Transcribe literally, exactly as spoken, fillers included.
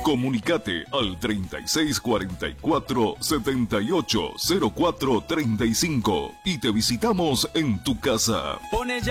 Comunicate al treinta y seis cuarenta y cuatro setenta y ocho cero cuatro treinta y cinco y te visitamos en tu casa. Pone ya